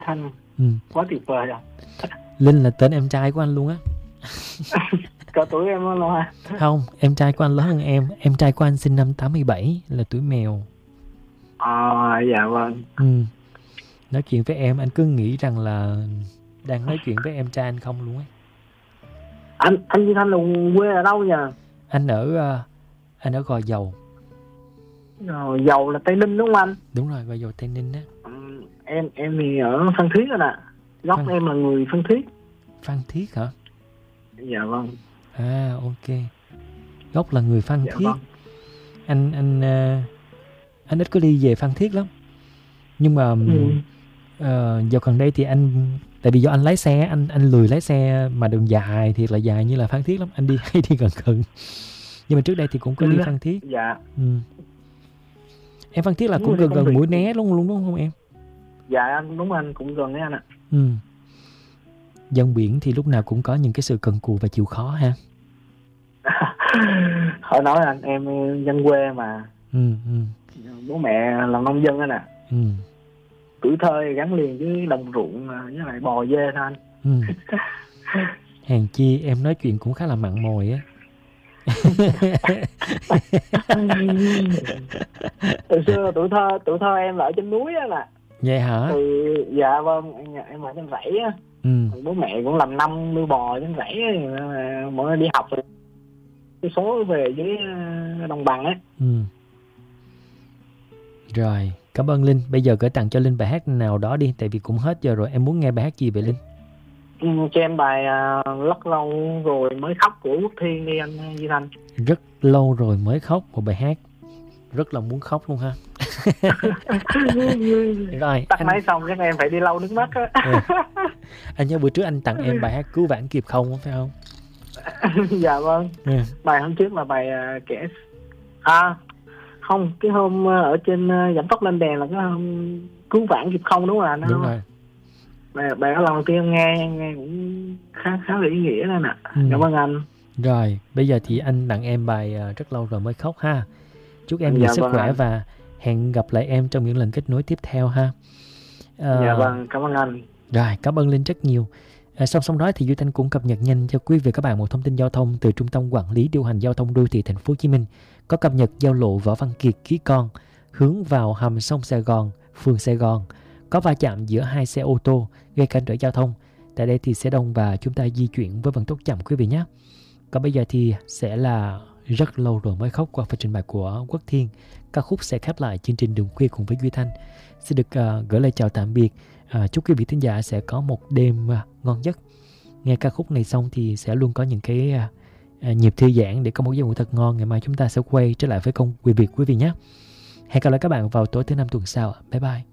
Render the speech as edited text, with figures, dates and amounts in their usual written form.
Thanh Ừ. quá tuyệt vời rồi. Linh là tên em trai của anh luôn á. Cỡ tuổi em lo ha. Không, em trai của anh lớn hơn em. Em trai của anh sinh năm 87 là tuổi mèo. Dạ vâng. Nói chuyện với em anh cứ nghĩ rằng là đang nói chuyện với em trai anh không luôn á. Anh Duy Thanh là quê ở đâu nhỉ? Anh ở Gò Dầu. Dầu là Tây Ninh đúng không anh? Đúng rồi, Gò Dầu Tây Ninh á. Em thì ở Phan Thiết rồi nè. Gốc em là người Phan Thiết. Phan Thiết hả? Dạ vâng. Ok. Gốc là người Phan Thiết. Vâng. Anh ít có đi về Phan Thiết lắm. Nhưng mà dạo gần đây thì tại vì do anh lái xe, anh lười lái xe mà đường dài thiệt là dài như là Phan Thiết lắm, anh hay đi gần. Nhưng mà trước đây thì cũng có đi Phan Thiết. Dạ. Em Phan Thiết là cũng gần Mũi Né luôn đúng không em? Dạ anh đúng, anh cũng gần đấy anh ạ. Dân biển thì lúc nào cũng có những cái sự cần cù và chịu khó ha. Khỏi nói anh, em dân quê mà. Bố mẹ là nông dân anh ạ. Tuổi thơ gắn liền với đồng ruộng với lại bò dê thôi anh. Hèn chi em nói chuyện cũng khá là mặn mòi á. Từ xưa tuổi thơ em ở trên núi á nè. Vậy hả? Dạ vâng, em ở trên rẫy á. Bố mẹ cũng làm nông nuôi bò trên rẫy, mỗi ngày đi học rồi cái số về với đồng bằng á. Rồi, cảm ơn Linh. Bây giờ gửi tặng cho Linh bài hát nào đó đi, tại vì cũng hết giờ rồi. Em muốn nghe bài hát gì vậy Linh? Cho em bài Rất lâu rồi mới khóc của Quốc Thiên đi anh Duy Thanh. Rất lâu rồi mới khóc, một bài hát rất là muốn khóc luôn ha. Rồi tắt máy xong chắc em phải đi lau nước mắt á. Anh nhớ bữa trước anh tặng em bài hát Cứu Vãn Kịp Không phải không? Dạ vâng. Bài hôm trước là bài kẻ không, cái hôm ở trên giảm tốc lên đèn là cái hôm Cứu Vãn Kịp Không đúng không anh? Đúng rồi. Bài đó lần đầu tiên nghe cũng khá là ý nghĩa đó nè. Cảm ơn anh. Rồi bây giờ thì anh tặng em bài Rất lâu rồi mới khóc ha. Chúc em nhiều sức khỏe và hẹn gặp lại em trong những lần kết nối tiếp theo ha. Dạ vâng, cảm ơn anh. Rồi, cảm ơn Linh rất nhiều. Song đó thì Duy Thanh cũng cập nhật nhanh cho quý vị các bạn một thông tin giao thông từ Trung tâm Quản lý Điều hành Giao thông Đô thị Thành phố Hồ Chí Minh. Có cập nhật giao lộ Võ Văn Kiệt Ký Con hướng vào hầm sông Sài Gòn, phường Sài Gòn. Có va chạm giữa hai xe ô tô gây cản trở giao thông. Tại đây thì sẽ đông và chúng ta di chuyển với vận tốc chậm quý vị nhé. Còn bây giờ thì sẽ là Rất lâu rồi mới khóc qua phần trình bày của Quốc Thiên. Ca khúc sẽ khép lại chương trình Đường Khuya cùng với Duy Thanh. Xin được gửi lời chào tạm biệt. Chúc quý vị thính giả sẽ có một đêm ngon giấc. Nghe ca khúc này xong thì sẽ luôn có những cái nhịp thư giãn để có một giấc ngủ thật ngon. Ngày mai chúng ta sẽ quay trở lại với công việc quý vị nhé. Hẹn gặp lại các bạn vào tối thứ Năm tuần sau. Bye bye.